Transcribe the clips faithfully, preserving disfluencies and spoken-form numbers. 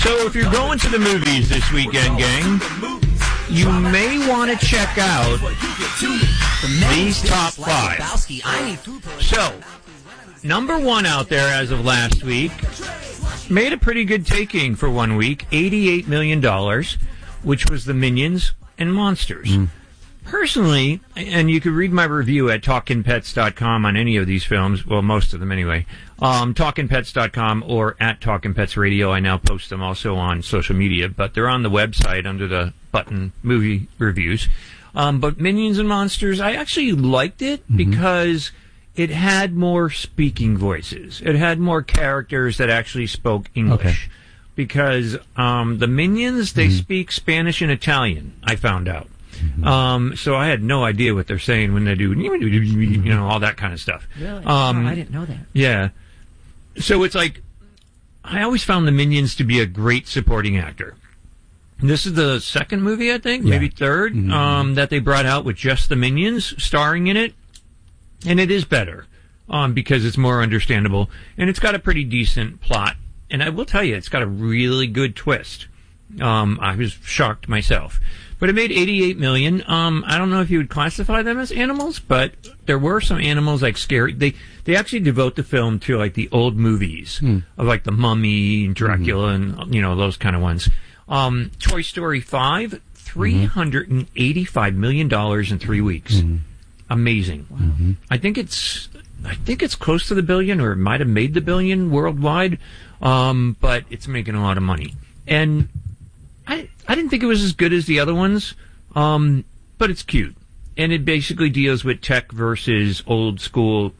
So if you're going to the movies this weekend, gang, you may want to check out these top five. So, number one out there as of last week made a pretty good taking for one week, eighty-eight million dollars, which was the Minions and Monsters. Mm. Personally, and you could read my review at talkin pets dot com on any of these films, well, most of them anyway, um, talkin pets dot com or at Talkin' Pets Radio. I now post them also on social media, but they're on the website under the button movie reviews. Um, but Minions and Monsters, I actually liked it mm-hmm. because it had more speaking voices. It had more characters that actually spoke English. Okay. Because um, the Minions, they mm-hmm. speak Spanish and Italian, I found out. Mm-hmm. Um, so I had no idea what they're saying when they do, you know, all that kind of stuff. Really? Um, oh, I didn't know that. Yeah. So it's like, I always found the Minions to be a great supporting actor. This is the second movie, I think, yeah. maybe third, mm-hmm. um, that they brought out with just the Minions starring in it. And it is better, um, because it's more understandable. And it's got a pretty decent plot. And I will tell you, it's got a really good twist. Um, I was shocked myself. But it made eighty-eight million dollars. Um, I don't know if you would classify them as animals, but there were some animals like scary. They they actually devote the film to like the old movies mm. of like the Mummy and Dracula mm-hmm. and you know those kind of ones. Um, Toy Story five, three hundred eighty-five million dollars in three weeks. Mm-hmm. Amazing. Wow. Mm-hmm. I think it's I think it's close to the billion, or it might have made the billion worldwide. Um, but it's making a lot of money, and I I didn't think it was as good as the other ones, um, but it's cute, and it basically deals with tech versus old school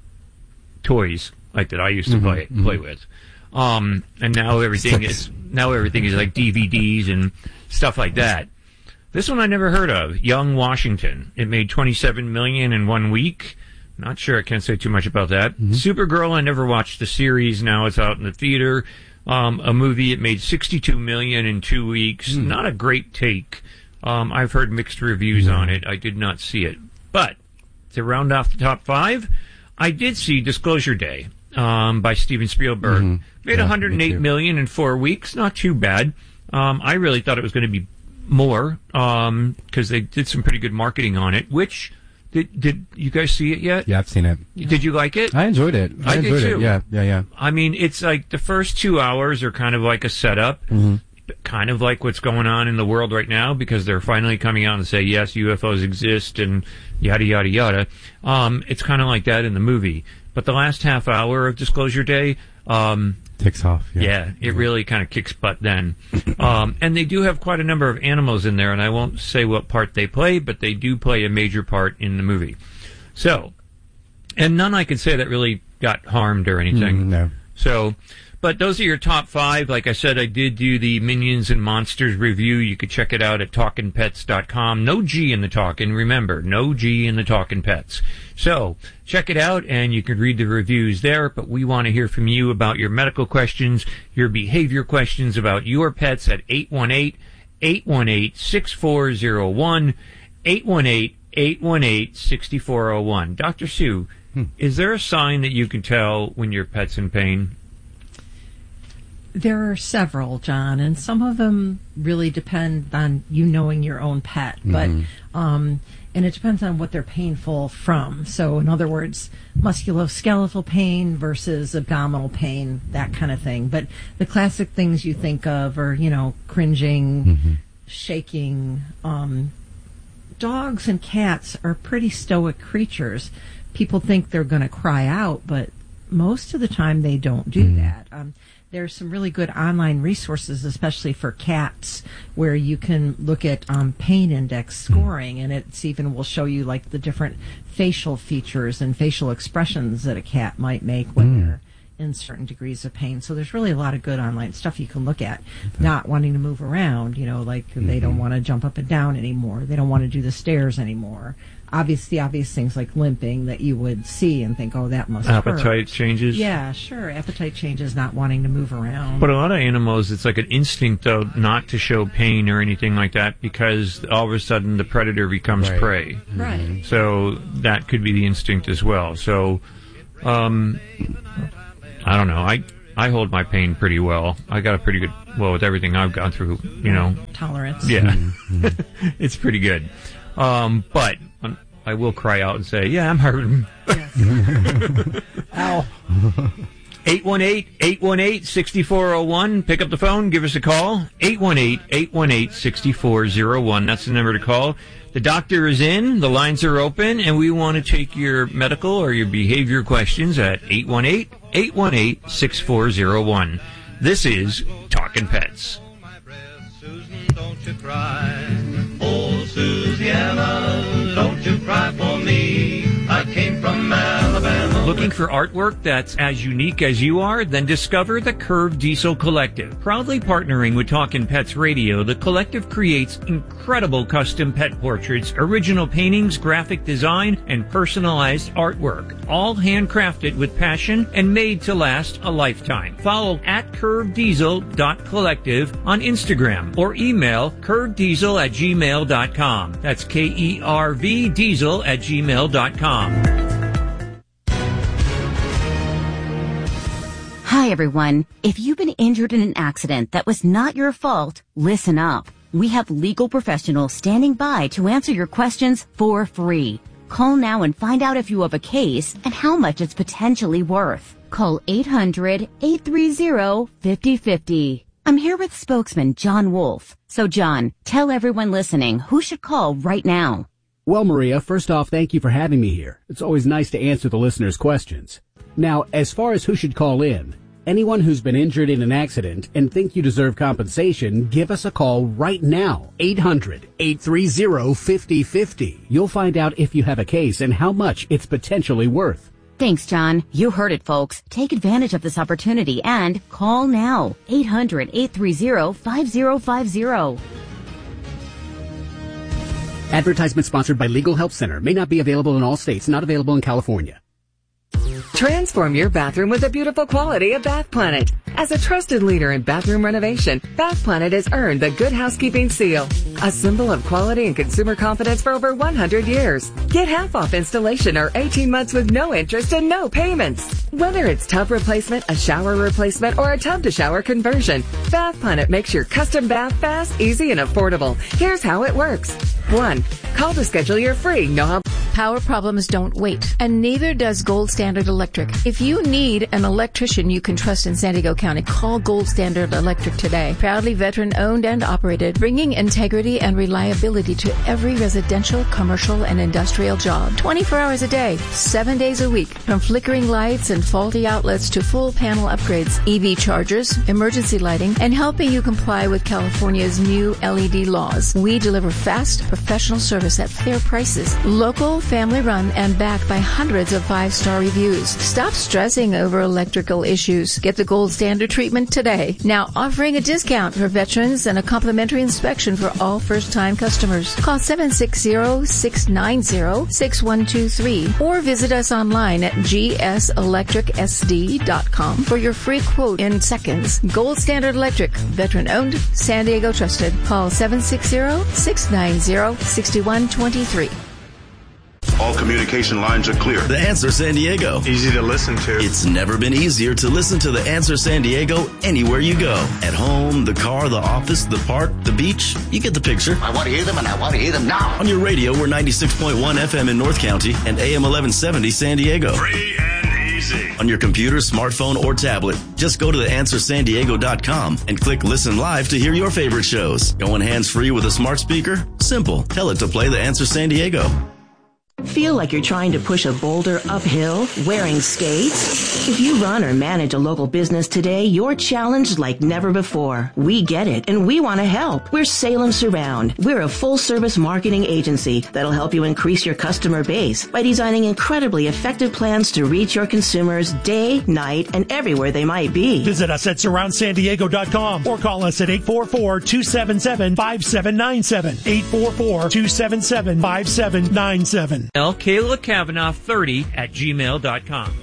toys like that I used to mm-hmm, play mm-hmm. play with, um, and now everything is now everything is like D V Ds and stuff like that. This one I never heard of, Young Washington. It made twenty-seven million dollars in one week. Not sure. I can't say too much about that. Mm-hmm. Supergirl, I never watched the series. Now it's out in the theater. Um, a movie, it made sixty-two million dollars in two weeks. Mm. Not a great take. Um, I've heard mixed reviews mm. on it. I did not see it. But to round off the top five, I did see Disclosure Day um, by Steven Spielberg. Mm-hmm. Made yeah, one hundred eight million dollars in four weeks. Not too bad. Um, I really thought it was going to be more because um, they did some pretty good marketing on it, which... Did did you guys see it yet? Yeah, I've seen it. Did you like it? I enjoyed it. I, I enjoyed did too. It. Yeah, yeah, yeah. I mean, it's like the first two hours are kind of like a setup, mm-hmm. kind of like what's going on in the world right now, because they're finally coming out and say, yes, U F Os exist and yada, yada, yada. Um, it's kind of like that in the movie. But the last half hour of Disclosure Day... Um, takes off. Yeah, yeah it mm-hmm. really kind of kicks butt then. um, and they do have quite a number of animals in there, and I won't say what part they play, but they do play a major part in the movie. So, and none I could say that really got harmed or anything. Mm, no. So, but those are your top five. Like I said, I did do the Minions and Monsters review. You could check it out at talkin pets dot com. No G in the talkin'. Remember, no G in the Talkin' Pets. So, check it out, and you can read the reviews there. But we want to hear from you about your medical questions, your behavior questions about your pets at eight one eight, eight one eight, six four zero one, eight one eight, eight one eight, six four zero one. Doctor Sue, hmm. is there a sign that you can tell when your pet's in pain? There are several, John, and some of them really depend on you knowing your own pet. But mm-hmm. um, and it depends on what they're painful from. So, in other words, musculoskeletal pain versus abdominal pain, that kind of thing. But the classic things you think of are, you know, cringing, mm-hmm. shaking. Um, dogs and cats are pretty stoic creatures. People think they're going to cry out, but most of the time they don't do mm-hmm. that. Um, There's some really good online resources, especially for cats, where you can look at um, pain index scoring, and it's even will show you like the different facial features and facial expressions that a cat might make when mm. they're in certain degrees of pain. So there's really a lot of good online stuff you can look at. Okay. Not wanting to move around, you know, like mm-hmm. they don't want to jump up and down anymore. They don't want to do the stairs anymore. Obviously, obvious things like limping that you would see and think, oh, that must Appetite hurt. Appetite changes? Yeah, sure. Appetite changes, not wanting to move around. But a lot of animals, it's like an instinct, though, not to show pain or anything like that, because all of a sudden the predator becomes right. prey. Right. So that could be the instinct as well. So, um, I don't know. I, I hold my pain pretty well. I got a pretty good well, with everything I've gone through, you know. Tolerance. Yeah. Mm-hmm. It's pretty good. Um, but um, I will cry out and say, yeah, I'm hurting. Yes. Ow. eight one eight, eight one eight, six four zero one. Pick up the phone. Give us a call. eight one eight, eight one eight, six four zero one. That's the number to call. The doctor is in. The lines are open. And we want to take your medical or your behavior questions at eight one eight, eight one eight, six four zero one. This is Talking Pets. Susan, don't you cry. Oh, Susanna, don't you cry for me. I came from Alabama. Looking for artwork that's as unique as you are? Then discover the Curved Diesel Collective. Proudly partnering with Talkin' Pets Radio, the Collective creates incredible custom pet portraits, original paintings, graphic design, and personalized artwork. All handcrafted with passion and made to last a lifetime. Follow at curved diesel dot collective on Instagram or email curveddiesel at gmail dot com. That's K E R V diesel at gmail dot com. Hi, everyone. If you've been injured in an accident that was not your fault, listen up. We have legal professionals standing by to answer your questions for free. Call now and find out if you have a case and how much it's potentially worth. Call eight hundred, eight three zero, five zero five zero. I'm here with spokesman John Wolf. So, John, tell everyone listening who should call right now. Well, Maria, first off, thank you for having me here. It's always nice to answer the listeners' questions. Now, as far as who should call in, anyone who's been injured in an accident and think you deserve compensation, give us a call right now. eight hundred, eight three zero, five zero five zero. You'll find out if you have a case and how much it's potentially worth. Thanks, John. You heard it, folks. Take advantage of this opportunity and call now. eight hundred, eight three zero, five zero five zero. Advertisement sponsored by Legal Help Center. May not be available in all states. Not available in California. Transform your bathroom with the beautiful quality of Bath Planet. As a trusted leader in bathroom renovation, Bath Planet has earned the Good Housekeeping Seal, a symbol of quality and consumer confidence for over one hundred years. Get half off installation or eighteen months with no interest and no payments. Whether it's tub replacement, a shower replacement, or a tub-to-shower conversion, Bath Planet makes your custom bath fast, easy, and affordable. Here's how it works. One, call to schedule your free no Power problems don't wait, and neither does Gold Standard Electric. If you need an electrician you can trust in San Diego County, call Gold Standard Electric today. Proudly veteran-owned and operated, bringing integrity and reliability to every residential, commercial, and industrial job. twenty-four hours a day, seven days a week. From flickering lights and faulty outlets to full panel upgrades, E V chargers, emergency lighting, and helping you comply with California's new L E D laws. We deliver fast, professional service at fair prices. Local, family-run, and backed by hundreds of five-star reviews. Stop stressing over electrical issues. Get the Gold Standard treatment today. Now offering a discount for veterans and a complimentary inspection for all first-time customers. Call seven six zero, six nine zero, six one two three or visit us online at g s electric s d dot com for your free quote in seconds. Gold Standard Electric, veteran-owned, San Diego trusted. Call seven six zero, six nine zero, six one two three. All communication lines are clear. The Answer San Diego. Easy to listen to. It's never been easier to listen to The Answer San Diego anywhere you go. At home, the car, the office, the park, the beach. You get the picture. I want to hear them, and I want to hear them now. On your radio, we're ninety-six point one F M in North County and A M eleven seventy San Diego. Free and easy. On your computer, smartphone, or tablet, just go to the answer san diego dot com and click Listen Live to hear your favorite shows. Going hands-free with a smart speaker? Simple. Tell it to play The Answer San Diego. Feel like you're trying to push a boulder uphill wearing skates? If you run or manage a local business today, you're challenged like never before. We get it, and we want to help. We're Salem Surround. We're a full-service marketing agency that'll help you increase your customer base by designing incredibly effective plans to reach your consumers day, night, and everywhere they might be. Visit us at surround san diego dot com or call us at eight four four, two seven seven, five seven nine seven. eight four four, two seven seven, five seven nine seven. Kayla Kavanaugh thirty at gmail dot com.